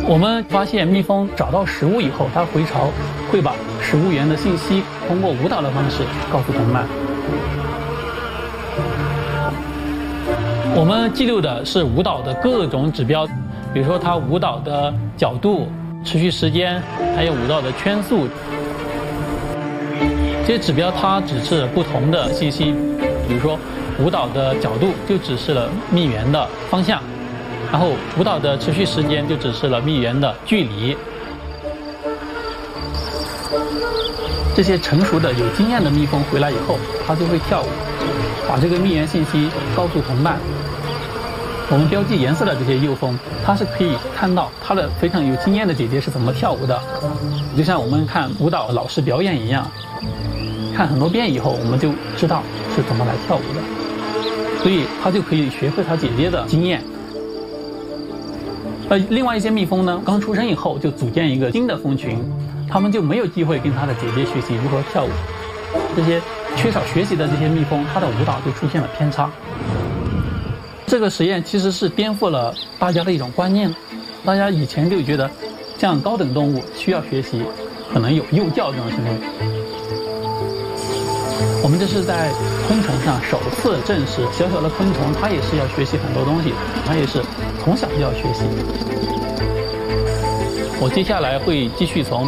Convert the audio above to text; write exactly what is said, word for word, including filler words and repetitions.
我们发现蜜蜂找到食物以后，它回巢会把食物源的信息通过舞蹈的方式告诉同伴。我们记录的是舞蹈的各种指标，比如说它舞蹈的角度、持续时间，还有舞蹈的圈数。这些指标它指示不同的信息，比如说舞蹈的角度就指示了蜜源的方向，然后舞蹈的持续时间就指示了蜜源的距离。这些成熟的有经验的蜜蜂回来以后，它就会跳舞，把这个蜜源信息告诉同伴。我们标记颜色的这些幼蜂，它是可以看到它的非常有经验的姐姐是怎么跳舞的，就像我们看舞蹈老师表演一样，看很多遍以后，我们就知道是怎么来跳舞的，所以它就可以学会它姐姐的经验。呃，另外一些蜜蜂呢，刚出生以后就组建一个新的蜂群，它们就没有机会跟它的姐姐学习如何跳舞。这些缺少学习的这些蜜蜂，它的舞蹈就出现了偏差。这个实验其实是颠覆了大家的一种观念，大家以前就觉得，像高等动物需要学习，可能有幼教这种行为。我们这是在昆虫上首次证实，小小的昆虫它也是要学习很多东西，它也是从小就要学习。我接下来会继续从